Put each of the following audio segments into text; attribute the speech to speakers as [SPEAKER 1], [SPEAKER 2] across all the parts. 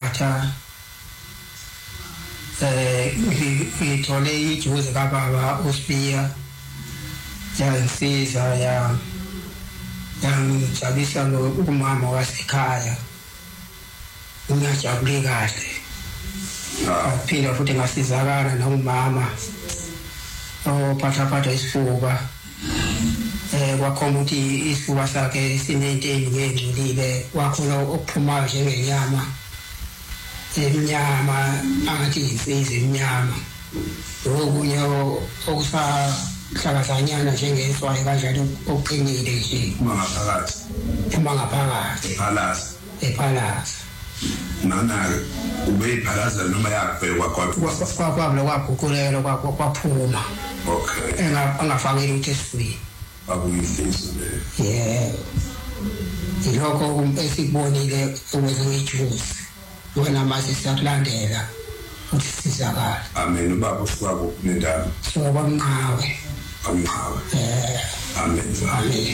[SPEAKER 1] Ngiyathatha ngithole ijuzi kababa uSpiya yangisiza yangijabulisa umama wasekhaya ngiyajabule kahle phela futhi ngasizakala nomama ophatha isifuba kwakhona ukuthi isifuba sakhe sinenteni ngengcolile wakhona okuphuma njengenyama emnyama angathi insizwa emnyama okunye okusahlakazanyana njengenswayi kanjalo okuqinile nje ngaphakathi ephalaza
[SPEAKER 2] nana ubeyiphalaza noma yakubhekwa
[SPEAKER 1] kwakwabula kwaguqulelwa kwaphuma
[SPEAKER 2] okay
[SPEAKER 1] angafakeli ukuthi esifuyini
[SPEAKER 2] akuyifisa le
[SPEAKER 1] ilokho esikubonile ukwenza ijuice wena manje siyakulandela ukuthi sizakala
[SPEAKER 2] amen ubaba usikwako nendaba
[SPEAKER 1] so bamqhawe
[SPEAKER 2] amen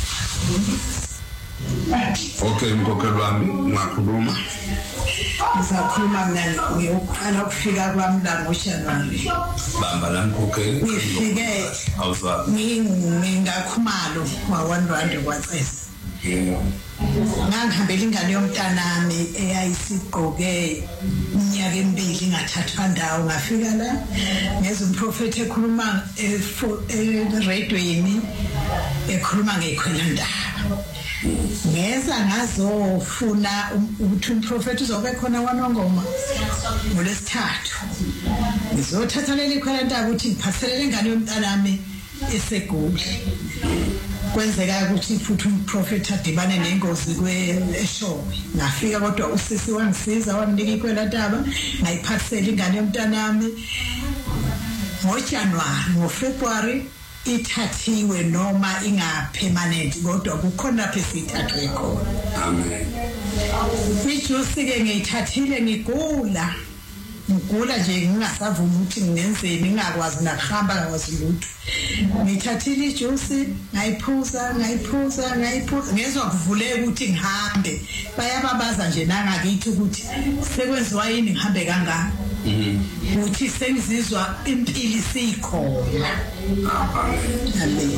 [SPEAKER 2] okay mkhokheli wami ungakhuluma
[SPEAKER 3] ngizakhuluma mina ngiyoqala ukufika kwami la ngoJanuary
[SPEAKER 2] bamba la mkhokheli
[SPEAKER 3] ngifike
[SPEAKER 2] awuza
[SPEAKER 3] ngingakhumalo wa1 kwacesa ngangihambela ingane yomntanami eyayisigqoke iminyaka emibili ngathathwa ndawo ngafika la ngeze umprofeti ekhuluma eradioini ekhuluma ngekhwelandaba ngeza ngazofuna ukuthi umprofeti uzobe khona kwaNongoma ngolesithathu ngizothatha leli khwelandaba ukuthi ngiphathelele ingane yomntanami esegoli kwenzeka ukuthi futhi umprofeti adibane nengozi eShowe ngafika kodwa usisi wangisiza wanginika ikhwelandaba ngayiphathisela ingane yomntanami ngoJanuary ngoFebruary ithathiwe noma ingapermanent kodwa kukhona lapho esithathwe khona
[SPEAKER 2] amen
[SPEAKER 3] ijuice ke ngiyithathile ngigula nje ngingasavuma ukuthi ngenzeni ngingakwazi nakuhamba ngakwazi lutho ngithathile ijuice ngayiphuza ngezwa kuvuleka ukuthi ngihambe bayababaza nje nangakithi ukuthi sekwenziwa yini ngihambe kangaka uthi sengizizwa impilo isikhona amen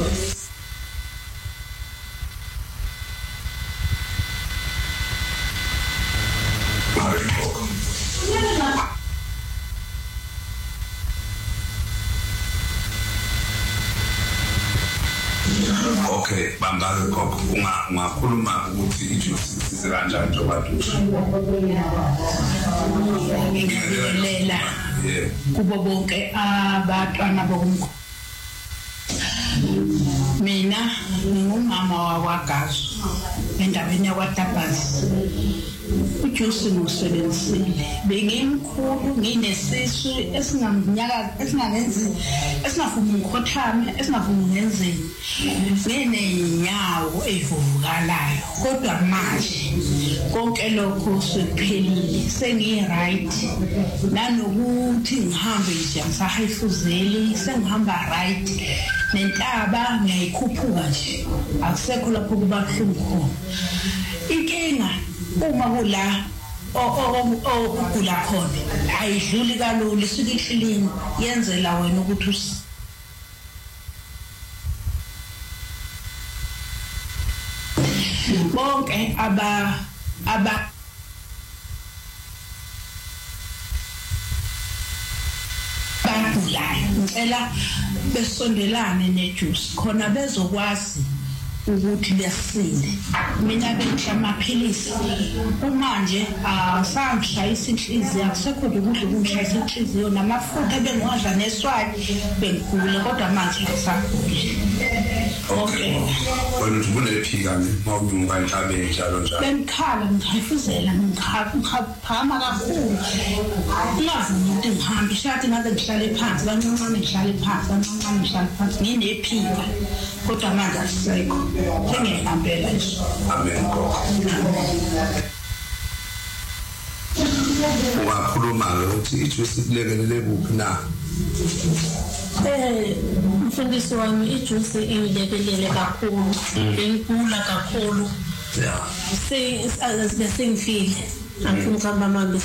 [SPEAKER 2] okay bangale khokho ungakhuluma ukuthi ijuice size kanjani njengobatusha
[SPEAKER 3] ngibingelela kubo bonke abantwana bokumkho mina ngumama wakwaGazo endaweni yakwaTabazi uJusi ngusebenzile bengimkhulu nginesisu esingafuni ngikhothame esingafuni ngenzeni nginenyawo evuvukalayo kodwa manje konke lokho sekuphelile sengi-right nanokuthi ngihambe nje ngisahayifuzeli sengihamba right nentaba ngiyayikhuphuka nje akusekho lapho kuba buhlungu khona inkinga uma kula okugula khona ayidluli kalula isuke ihlilini yenzela wena ukuthi bonke aba bagulayo ngicela besondelane nejuice khona bezokwazi ukuthi besile mina bengisha amaphilisi manje sangishayisa inhliziyo akusekho ukudla ukungishayisa inhliziyo namafutha bengiwadla neswayi bengigule kodwa manje ngisagula okay
[SPEAKER 2] wena ubunephika mawunyuka enhlabeni njalo
[SPEAKER 3] bengikhala ngihayifuzela ngikhapha kakhulu ngavuma ukuthi ngihambe shathi ngaze ngihlale phansi kancancane ngihlale phansi nginephika kodwa manje asisekho ngiyahambela nje
[SPEAKER 2] amen wakhuluma ukuthi ijuice ilekelele kuphi na
[SPEAKER 4] mfundisi wami ijuice ilekelele kakhulu ngikula kakhulu sengifile angifuni ukuhamba manje